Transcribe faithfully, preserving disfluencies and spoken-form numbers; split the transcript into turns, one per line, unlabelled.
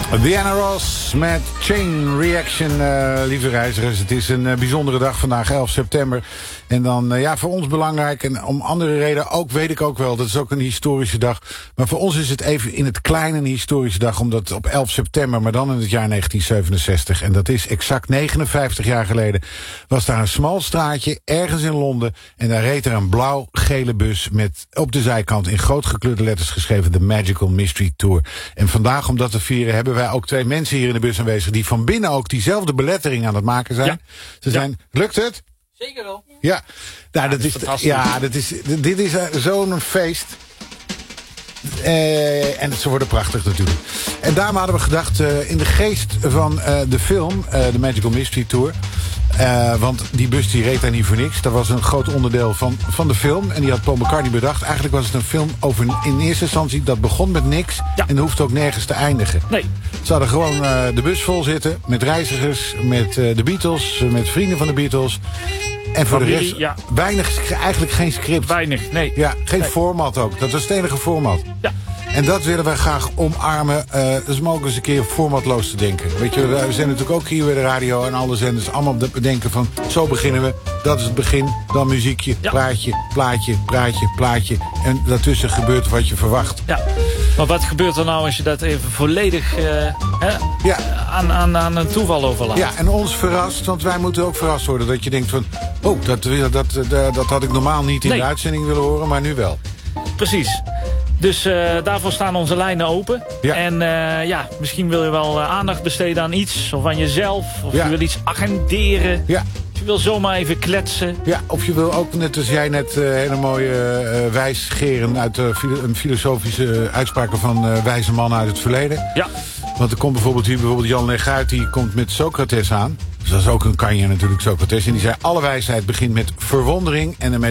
Diana Ross met Chain Reaction, uh, lieve reizigers. Het is een uh, bijzondere dag vandaag, elf september. En dan, uh, ja, voor ons belangrijk en om andere redenen ook, weet ik ook wel. Dat is ook een historische dag. Maar voor ons is het even in het kleine een historische dag. Omdat op elf september, maar dan in het jaar negentien zevenenzestig... en dat is exact negenenvijftig jaar geleden... was daar een smal straatje, ergens in Londen... en daar reed er een blauw-gele bus met op de zijkant... in groot gekleurde letters geschreven... The Magical Mystery Tour. En vandaag, om dat te vieren, hebben wij ook twee mensen hier in de bus aanwezig... die van binnen ook diezelfde belettering aan het maken zijn. Ja. Ze zijn, ja. Lukt het?
Zeker wel.
Ja, nou,
ja
dat, dat is, ja, dat is, dit is zo'n feest. Uh, en ze worden prachtig natuurlijk. En daarom hadden we gedacht, uh, in de geest van uh, de film, uh, The Magical Mystery Tour... Uh, want die bus die reed daar niet voor niks. Dat was een groot onderdeel van, van de film. En die had Paul McCartney bedacht. Eigenlijk was het een film over in eerste instantie... dat begon met niks ja. en hoeft ook nergens te eindigen.
Nee.
Ze hadden gewoon uh, de bus vol zitten. Met reizigers, met uh, de Beatles, met vrienden van de Beatles... En voor Familie, de rest, ja. weinig, eigenlijk geen script.
Weinig, nee.
Ja, geen
nee.
format ook. Dat was het enige format.
Ja.
En dat willen wij graag omarmen. Uh, dus mogen eens een keer formatloos te denken. Weet je, we zijn natuurlijk ook hier bij de radio en alle zenders allemaal bedenken van... zo beginnen we, dat is het begin, dan muziekje, ja. plaatje, plaatje, praatje, plaatje. En daartussen gebeurt wat je verwacht.
Ja, maar wat gebeurt er nou als je dat even volledig uh, hè,
ja.
aan, aan, aan een toeval overlaat?
Ja, en ons verrast, want wij moeten ook verrast worden. Dat je denkt van, oh, dat, dat, dat, dat had ik normaal niet in nee. de uitzending willen horen, maar nu wel.
Precies. Dus uh, daarvoor staan onze lijnen open.
Ja.
En uh, ja, misschien wil je wel uh, aandacht besteden aan iets. Of aan jezelf. Of ja. je wil iets agenderen.
Ja.
Of je wil zomaar even kletsen.
Ja, of je wil ook, net als jij net, uh, hele mooie uh, wijsgeren uit uh, filo een filosofische uh, uitspraken van uh, wijze mannen uit het verleden.
Ja.
Want er komt bijvoorbeeld hier bijvoorbeeld Jan Leguit, die komt met Socrates aan. Dus dat is ook een kanje natuurlijk, Socrates. En die zei, alle wijsheid begint met verwondering en met